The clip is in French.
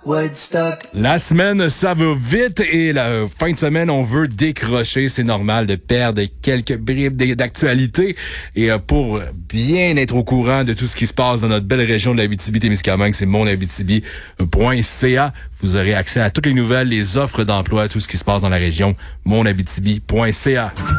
Woodstock. La semaine, ça va vite et la fin de semaine, on veut décrocher. C'est normal de perdre quelques bribes d'actualité. Et pour bien être au courant de tout ce qui se passe dans notre belle région de l'Abitibi-Témiscamingue, c'est monabitibi.ca. Vous aurez accès à toutes les nouvelles, les offres d'emploi, tout ce qui se passe dans la région, monabitibi.ca.